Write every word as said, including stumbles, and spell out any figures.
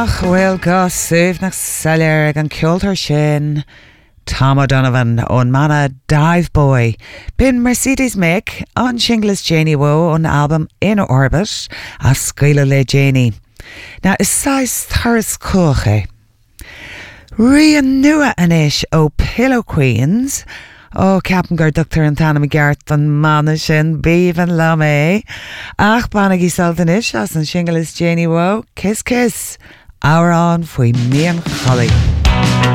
Ach, well, gas sef nach salir ag an ceoltar sin Tom O'Donovan on mana Dive Boy. Bin Mercedes Mick on Shingles Janie Woe on album In Orbit a Skyla le Janie. Now is size Thursday Coche. Rian nua anish o Pillow Queens. O Captain Gur Doctor and Tana McGart on Manishin Beav and Lame. Ach Banagi Sultanish as on Shingles Janie Woe. Kiss kiss. Our on fwy mi an Holly.